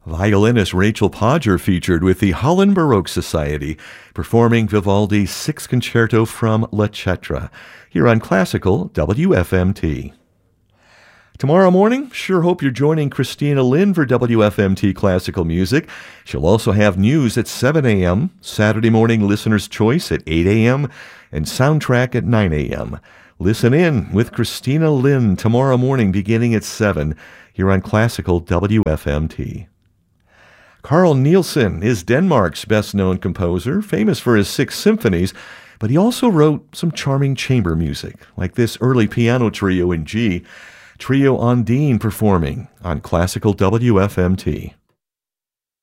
Violinist Rachel Podger featured with the Holland Baroque Society, performing Vivaldi's Sixth Concerto from La Cetra, here on Classical WFMT. Tomorrow morning, sure hope you're joining Christina Lynn for WFMT Classical Music. She'll also have news at 7 a.m., Saturday morning Listener's Choice at 8 a.m., and Soundtrack at 9 a.m. Listen in with Christina Lynn tomorrow morning beginning at 7 here on Classical WFMT. Carl Nielsen is Denmark's best-known composer, famous for his 6 symphonies, but he also wrote some charming chamber music, like this early piano trio in G, Trio Ondine performing on Classical WFMT.